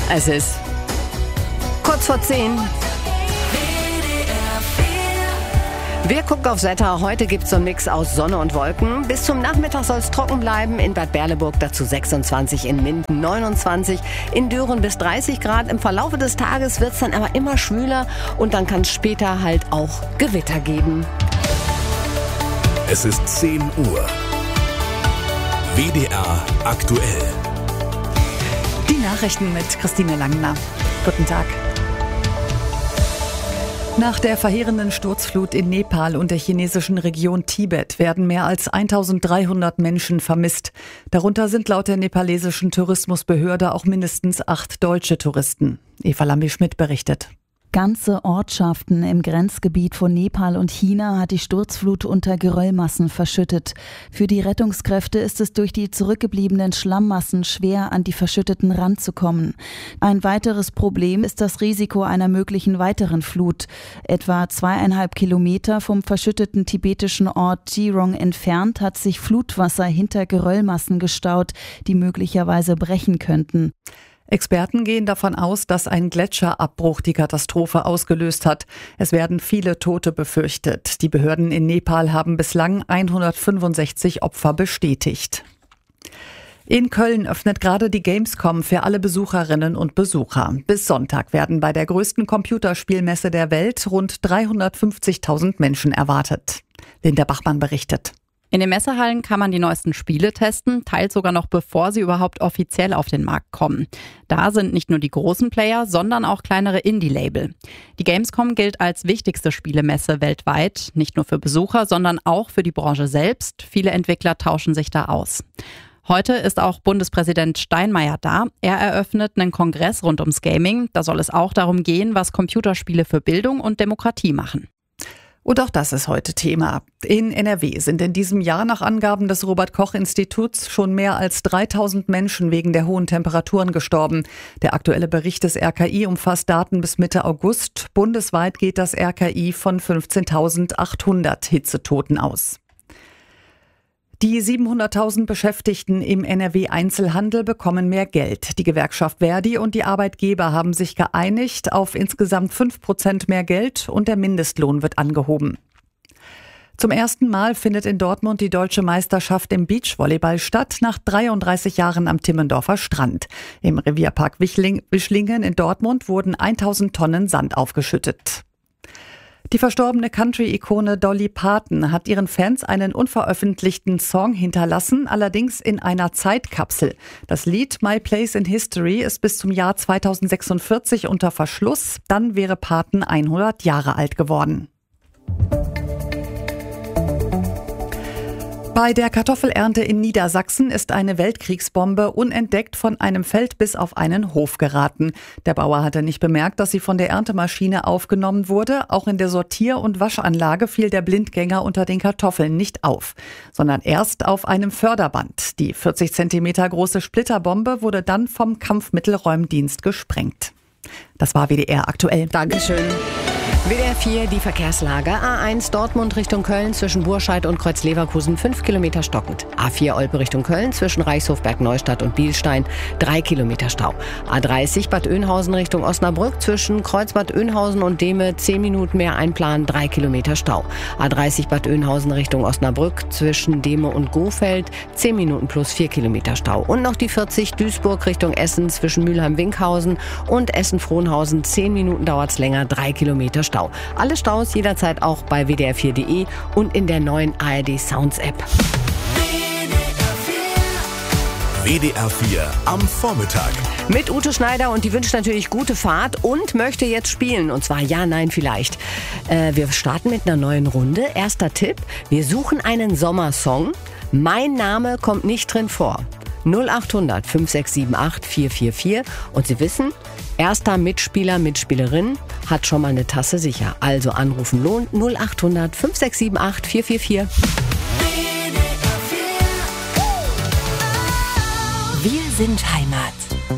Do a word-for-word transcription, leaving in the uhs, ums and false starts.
Es ist kurz vor zehn. Wir gucken aufs Wetter. Heute gibt es so einen Mix aus Sonne und Wolken. Bis zum Nachmittag soll es trocken bleiben. In Bad Berleburg dazu sechsundzwanzig, in Minden neunundzwanzig, in Düren bis dreißig Grad. Im Verlaufe des Tages wird es dann aber immer schwüler und dann kann es später halt auch Gewitter geben. Es ist zehn Uhr. W D R aktuell. Die Nachrichten mit Christine Langner. Guten Tag. Nach der verheerenden Sturzflut in Nepal und der chinesischen Region Tibet werden mehr als eintausenddreihundert Menschen vermisst. Darunter sind laut der nepalesischen Tourismusbehörde auch mindestens acht deutsche Touristen. Eva Lambi-Schmidt berichtet. Ganze Ortschaften im Grenzgebiet von Nepal und China hat die Sturzflut unter Geröllmassen verschüttet. Für die Rettungskräfte ist es durch die zurückgebliebenen Schlammmassen schwer, an die verschütteten ranzukommen. Ein weiteres Problem ist das Risiko einer möglichen weiteren Flut. Etwa zweieinhalb Kilometer vom verschütteten tibetischen Ort Jirong entfernt hat sich Flutwasser hinter Geröllmassen gestaut, die möglicherweise brechen könnten. Experten gehen davon aus, dass ein Gletscherabbruch die Katastrophe ausgelöst hat. Es werden viele Tote befürchtet. Die Behörden in Nepal haben bislang hundertfünfundsechzig Opfer bestätigt. In Köln öffnet gerade die Gamescom für alle Besucherinnen und Besucher. Bis Sonntag werden bei der größten Computerspielmesse der Welt rund dreihundertfünfzigtausend Menschen erwartet. Linda Bachmann berichtet. In den Messehallen kann man die neuesten Spiele testen, teils sogar noch bevor sie überhaupt offiziell auf den Markt kommen. Da sind nicht nur die großen Player, sondern auch kleinere Indie-Label. Die Gamescom gilt als wichtigste Spielemesse weltweit, nicht nur für Besucher, sondern auch für die Branche selbst. Viele Entwickler tauschen sich da aus. Heute ist auch Bundespräsident Steinmeier da. Er eröffnet einen Kongress rund ums Gaming. Da soll es auch darum gehen, was Computerspiele für Bildung und Demokratie machen. Und auch das ist heute Thema. In N R W sind in diesem Jahr nach Angaben des Robert-Koch-Instituts schon mehr als dreitausend Menschen wegen der hohen Temperaturen gestorben. Der aktuelle Bericht des R K I umfasst Daten bis Mitte August. Bundesweit geht das R K I von fünfzehntausendachthundert Hitzetoten aus. Die siebenhunderttausend Beschäftigten im N R W-Einzelhandel bekommen mehr Geld. Die Gewerkschaft Verdi und die Arbeitgeber haben sich geeinigt auf insgesamt fünf Prozent mehr Geld und der Mindestlohn wird angehoben. Zum ersten Mal findet in Dortmund die deutsche Meisterschaft im Beachvolleyball statt, nach dreiunddreißig Jahren am Timmendorfer Strand. Im Revierpark Wischlingen in Dortmund wurden tausend Tonnen Sand aufgeschüttet. Die verstorbene Country-Ikone Dolly Parton hat ihren Fans einen unveröffentlichten Song hinterlassen, allerdings in einer Zeitkapsel. Das Lied My Place in History ist bis zum Jahr zweitausendsechsundvierzig unter Verschluss. Dann wäre Parton hundert Jahre alt geworden. Bei der Kartoffelernte in Niedersachsen ist eine Weltkriegsbombe unentdeckt von einem Feld bis auf einen Hof geraten. Der Bauer hatte nicht bemerkt, dass sie von der Erntemaschine aufgenommen wurde. Auch in der Sortier- und Waschanlage fiel der Blindgänger unter den Kartoffeln nicht auf, sondern erst auf einem Förderband. Die vierzig Zentimeter große Splitterbombe wurde dann vom Kampfmittelräumdienst gesprengt. Das war W D R aktuell. Dankeschön. W D R vier, die Verkehrslage. A eins Dortmund Richtung Köln zwischen Burscheid und Kreuz-Leverkusen fünf Kilometer stockend. A vier Olpe Richtung Köln zwischen Reichshofberg-Neustadt und Bielstein drei Kilometer Stau. A dreißig Bad Oeynhausen Richtung Osnabrück zwischen Kreuzbad Oeynhausen und Dehme zehn Minuten mehr einplanen, drei Kilometer Stau. A dreißig Bad Oeynhausen Richtung Osnabrück zwischen Dehme und Gohfeld zehn Minuten plus vier Kilometer Stau. Und noch die vierzig Duisburg Richtung Essen zwischen Mülheim-Winkhausen und Essen-Frohnhausen zehn Minuten dauert's länger, drei Kilometer Stau. Alle Staus jederzeit auch bei w d r vier punkt de und in der neuen A R D Sounds App. W D R vier am Vormittag. Mit Ute Schneider und die wünscht natürlich gute Fahrt und möchte jetzt spielen. Und zwar ja, nein, vielleicht. Äh, wir starten mit einer neuen Runde. Erster Tipp, wir suchen einen Sommersong. Mein Name kommt nicht drin vor. null acht hundert fünf sechs sieben acht vier vier vier. Und Sie wissen, erster Mitspieler, Mitspielerin hat schon mal eine Tasse sicher. Also anrufen lohnt null acht hundert fünf sechs sieben acht vier vier vier. Wir sind Heimat.